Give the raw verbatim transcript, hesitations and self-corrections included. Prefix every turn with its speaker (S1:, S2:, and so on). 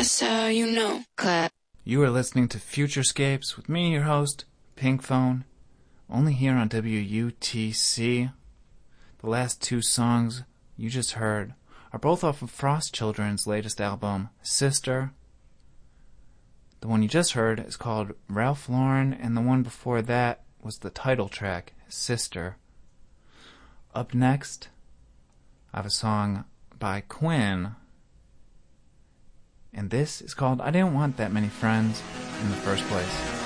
S1: That's how you know. Clap.
S2: You are listening to Futurescapes with me, your host, Pink Phone, only here on W U T C. The last two songs you just heard are both off of Frost Children's latest album, Sister. The one you just heard is called Ralph Lauren, and the one before that was the title track, Sister. Up next, I have a song by Quinn, and this is called I Didn't Want That Many Friends in the First Place.